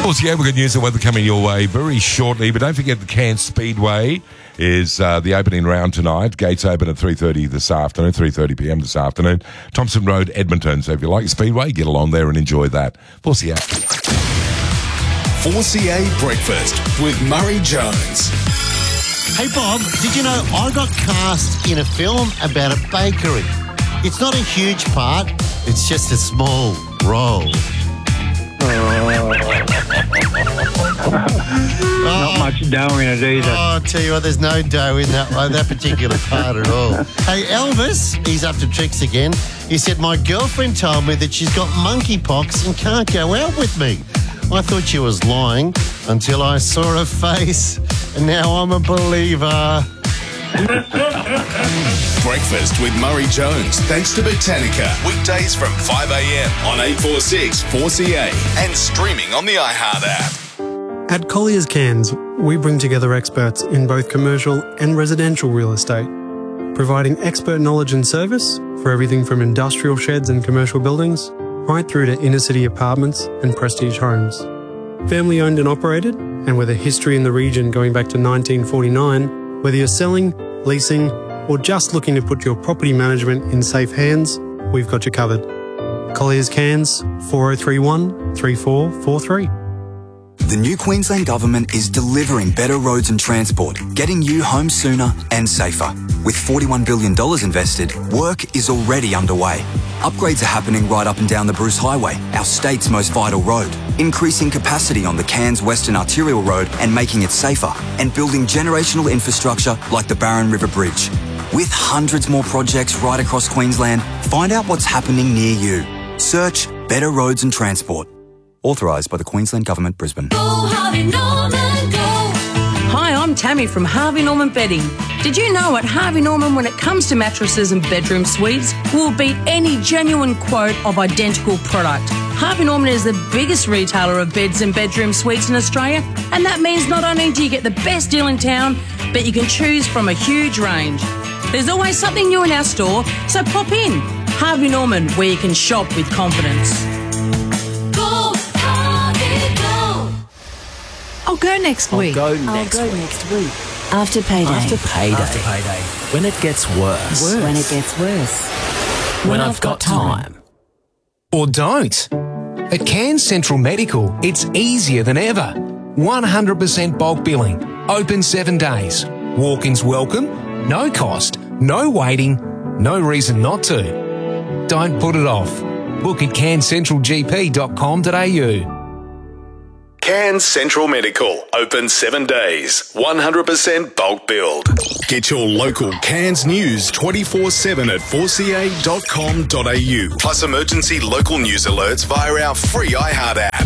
4CA, we've got news and weather coming your way very shortly, but don't forget the Cairns Speedway is the opening round tonight. Gates open at 3:30 this afternoon, 3:30 p.m. this afternoon. Thompson Road, Edmonton. So if you like Speedway, get along there and enjoy that. 4CA. 4CA Breakfast with Murray Jones. Hey Bob, did you know I got cast in a film about a bakery? It's not a huge part, it's just a small role. Not much dough in it either. Oh, I'll tell you what, there's no dough in that particular part at all. Hey, Elvis, he's up to tricks again. He said, my girlfriend told me that she's got monkeypox and can't go out with me. I thought she was lying until I saw her face, and now I'm a believer. Breakfast with Murray Jones, thanks to Botanica. Weekdays from 5 a.m. on 846 4CA and streaming on the iHeart app. At Colliers Cairns, we bring together experts in both commercial and residential real estate, providing expert knowledge and service for everything from industrial sheds and commercial buildings right through to inner-city apartments and prestige homes. Family owned and operated, and with a history in the region going back to 1949, whether you're selling, leasing, or just looking to put your property management in safe hands, we've got you covered. Colliers Cairns, 4031 3443. The new Queensland Government is delivering better roads and transport, getting you home sooner and safer. With $41 billion invested, work is already underway. Upgrades are happening right up and down the Bruce Highway, our state's most vital road, increasing capacity on the Cairns Western Arterial Road and making it safer, and building generational infrastructure like the Barron River Bridge. With hundreds more projects right across Queensland, find out what's happening near you. Search Better Roads and Transport. Authorised by the Queensland Government, Brisbane. Go Harvey Norman, go. Hi, I'm Tammy from Harvey Norman Bedding. Did you know at Harvey Norman, when it comes to mattresses and bedroom suites, we'll beat any genuine quote of identical product. Harvey Norman is the biggest retailer of beds and bedroom suites in Australia, and that means not only do you get the best deal in town, but you can choose from a huge range. There's always something new in our store, so pop in. Harvey Norman, where you can shop with confidence. I'll go next week. I'll go next week. After payday. When it gets worse. When it gets worse. When I've got time. Or don't. At Cairns Central Medical, it's easier than ever. 100% bulk billing. Open 7 days. Walk-ins welcome. No cost. No waiting. No reason not to. Don't put it off. Book at cairnscentralgp.com.au. Cairns Central Medical, open 7 days, 100% bulk build. Get your local Cairns news 24/7 at 4ca.com.au. Plus emergency local news alerts via our free iHeart app.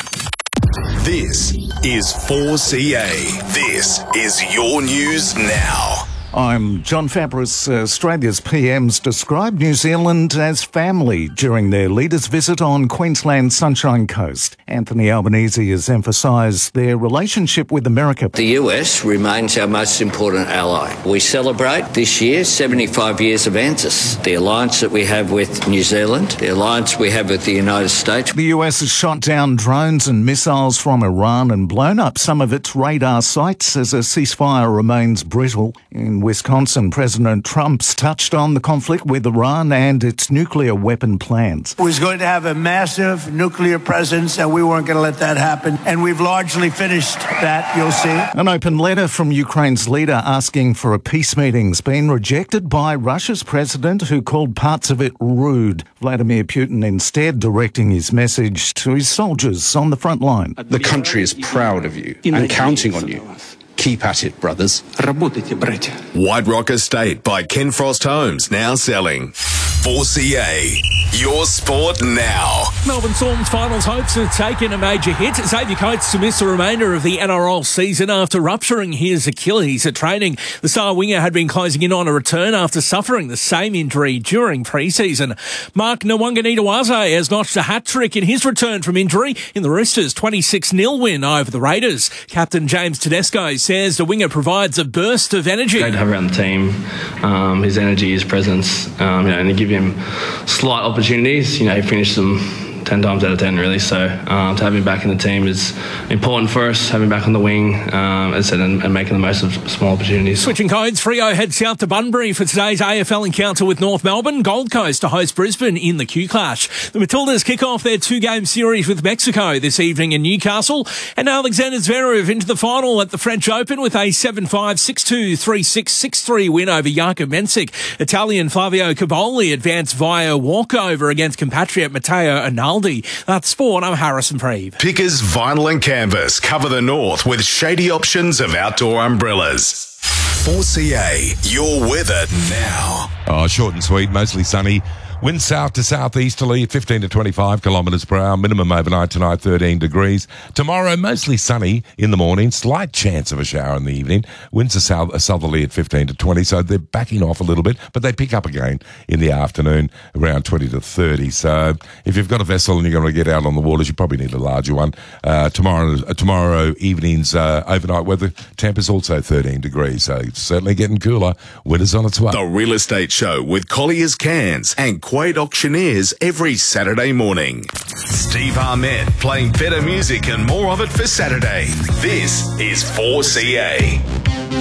This is 4CA. This is your news now. I'm John Fabris. Australia's PMs described New Zealand as family during their leaders' visit on Queensland's Sunshine Coast. Anthony Albanese has emphasised their relationship with America. The US remains our most important ally. We celebrate this year 75 years of ANZUS, the alliance that we have with New Zealand, the alliance we have with the United States. The US has shot down drones and missiles from Iran and blown up some of its radar sites as a ceasefire remains brittle. In Wisconsin, President Trump's touched on the conflict with Iran and its nuclear weapon plans. It was going to have a massive nuclear presence, and we weren't going to let that happen. And we've largely finished that, you'll see. An open letter from Ukraine's leader asking for a peace meeting's been rejected by Russia's president, who called parts of it rude. Vladimir Putin instead directing his message to his soldiers on the front line. The country is proud of you and counting on you. Keep at it, brothers. White Rock Estate by Ken Frost Homes, now selling. 4CA, your sport now. Melbourne Storm's finals hopes are taking a major hit. Xavier Coates to miss the remainder of the NRL season after rupturing his Achilles at training. The star winger had been closing in on a return after suffering the same injury during pre-season. Mark Nwanganitawaze has notched a hat-trick in his return from injury in the Roosters' 26-0 win over the Raiders. Captain James Tedesco says the winger provides a burst of energy. Great to have around the team, his energy, his presence, and to give him slight opportunities. He finished them 10 times out of 10, really. So to have him back in the team is important for us, having him back on the wing, as I said, and making the most of small opportunities. Switching codes, Freo head south to Bunbury for today's AFL encounter with North Melbourne. Gold Coast to host Brisbane in the Q-Clash. The Matildas kick off their 2-game series with Mexico this evening in Newcastle. And Alexander Zverev into the final at the French Open with a 7-5, 6-2, 3-6, 6-3 win over Jakub Mensik. Italian Flavio Caboli advanced via walkover against compatriot Matteo Arnaldi. That's sport. I'm Harrison Preeve. Pickers Vinyl and Canvas cover the north with shady options of outdoor umbrellas. 4CA, your weather now. Oh, short and sweet, mostly sunny. Wind south to southeasterly at 15 to 25 kilometres per hour. Minimum overnight tonight 13 degrees. Tomorrow mostly sunny in the morning. Slight chance of a shower in the evening. Winds are southerly at 15 to 20, so they're backing off a little bit, but they pick up again in the afternoon around 20 to 30. So if you've got a vessel and you're going to get out on the waters, you probably need a larger one. Tomorrow evening's overnight weather temp is also 13 degrees, so it's certainly getting cooler. Winter's on its way. The Real Estate Show with Collier's Cairns and Quade Auctioneers every Saturday morning. Steve Ahmed playing better music and more of it for Saturday. This is 4CA.